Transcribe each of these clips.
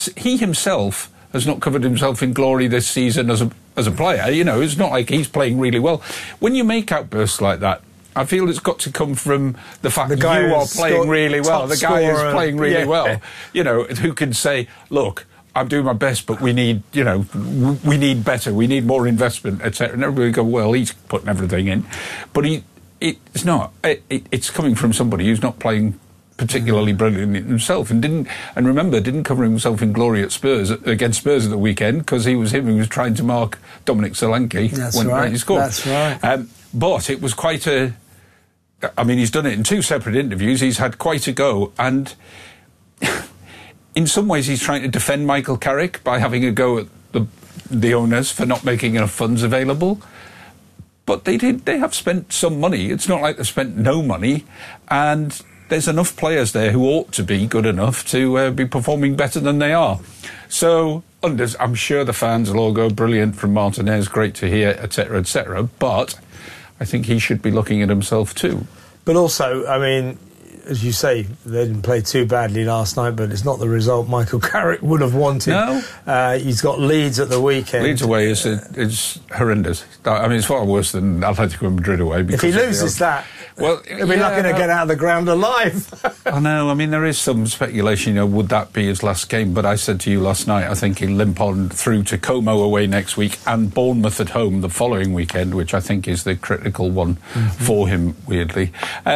he himself has not covered himself in glory this season as a player. You know, it's not like he's playing really well. When you make outbursts like that, I feel it's got to come from the fact that you are playing really well. The guy who's playing really well, you know, who can say, look, I'm doing my best, but we need, you know, we need better, we need more investment, etc. And everybody go, well, he's putting everything in. But it's not. It's coming from somebody who's not playing particularly brilliant himself, and didn't cover himself in glory at Spurs against Spurs at the weekend, because he was trying to mark Dominic Solanke when he scored. That's right. But it was quite a... I mean, he's done it in 2 separate interviews. He's had quite a go, and in some ways he's trying to defend Michael Carrick by having a go at the owners for not making enough funds available. But they have spent some money. It's not like they've spent no money, and there's enough players there who ought to be good enough to be performing better than they are. So I'm sure the fans will all go, brilliant from Martinez, great to hear, etc., etc. But I think he should be looking at himself too. But also, I mean, as you say, they didn't play too badly last night, but it's not the result Michael Carrick would have wanted. No. He's got Leeds at the weekend. Leeds away is horrendous. I mean, it's far worse than Atletico Madrid away. If he loses that, well, he'll be lucky to get out of the ground alive. I know. I mean, there is some speculation, you know, would that be his last game? But I said to you last night, I think he'll limp on through to Como away next week and Bournemouth at home the following weekend, which I think is the critical one for him, weirdly.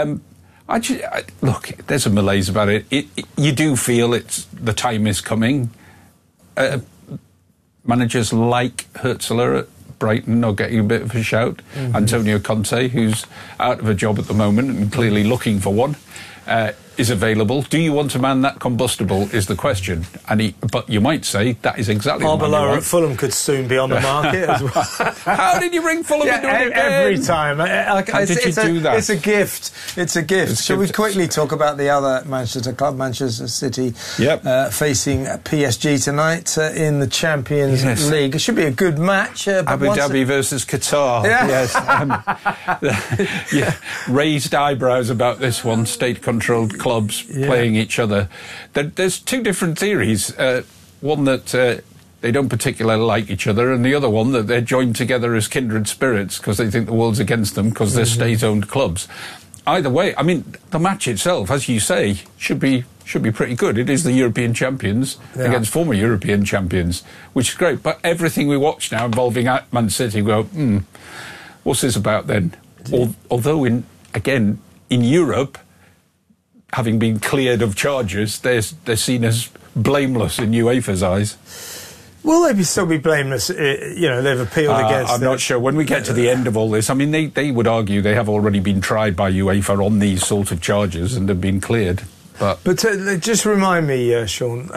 Look, there's a malaise about it. You do feel the time is coming. Managers like Hurtzler at Brighton are getting a bit of a shout. Antonio Conte, who's out of a job at the moment and clearly looking for one, is available. Do you want a man that combustible is the question. But you might say that is exactly the man you want. Arbeloa at Fulham could soon be on the market as well. How did you bring Fulham into it again? Every time. How did you do that? It's a gift. It's a gift. Shall we quickly talk about the other Manchester club, Manchester City, facing PSG tonight in the Champions League? It should be a good match. Abu Dhabi versus Qatar. Yes. Raised eyebrows about this one. State-controlled clubs playing each other. There's 2 different theories. One that they don't particularly like each other, and the other one that they're joined together as kindred spirits because they think the world's against them because they're state-owned clubs. Either way, I mean, the match itself, as you say, should be pretty good. It is the European champions against former European champions, which is great. But everything we watch now involving Man City, we go, what's this about then? Although, in Europe, having been cleared of charges, they're seen as blameless in UEFA's eyes. Will they still be blameless? You know, they've appealed against... I'm not sure. When we get to the end of all this, I mean, they would argue they have already been tried by UEFA on these sort of charges and have been cleared. But just remind me, Sean,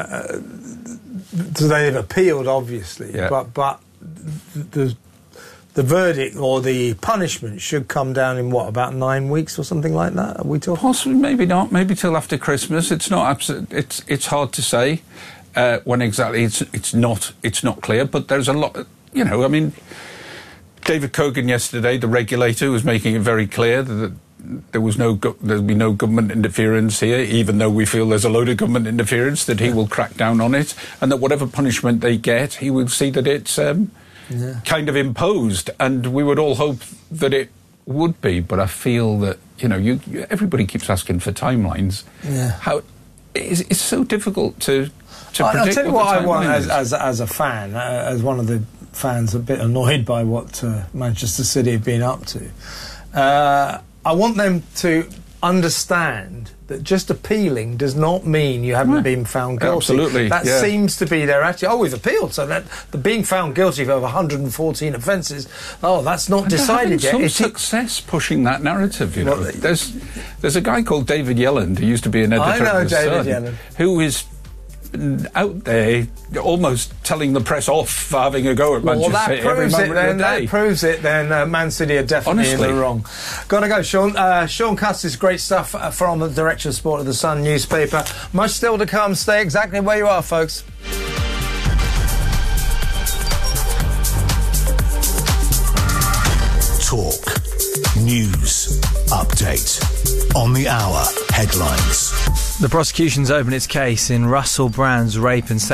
they've appealed, obviously, but the verdict or the punishment should come down in about 9 weeks or something like that? Are we talking? Possibly, maybe not. Maybe till after Christmas. It's not absolute. It's hard to say when exactly. It's not clear. But there's a lot. You know, I mean, David Kogan yesterday, the regulator, was making it very clear that there'll be no government interference here, even though we feel there's a load of government interference. That he will crack down on it, and that whatever punishment they get, he will see that it's. Kind of imposed, and we would all hope that it would be. But I feel that everybody keeps asking for timelines. How it's so difficult to predict. I'll tell you what I want is. as a fan, as one of the fans, a bit annoyed by what Manchester City have been up to. I want them to understand that just appealing does not mean you haven't been found guilty. Absolutely. That seems to be their attitude. Oh, we've appealed, so that the being found guilty of 114 offences, that's not decided yet. Some success pushing that narrative, you know. There's a guy called David Yelland who used to be an editor of The Sun, who is out there almost telling the press off for having a go at Manchester City every moment of the day. That proves it then. Man City are definitely in the wrong. Gotta go, Sean. Sean Custis, great stuff from the Director of Sport of The Sun newspaper. Much still to come. Stay exactly where you are, folks. Talk. News. Update. On the hour. Headlines. The prosecution's opened its case in Russell Brand's rape and